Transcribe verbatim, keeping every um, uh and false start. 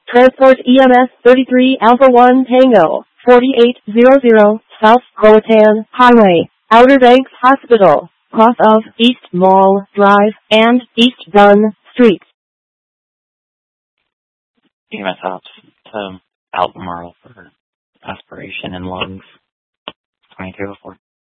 Transport E M S thirty-three Alpha one Tango, forty-eight hundred South Croatan Highway, Outer Banks Hospital, cross of East Mall Drive and East Dunn Street. E M S ops to Albemarle for aspiration and lungs. twenty-two oh four.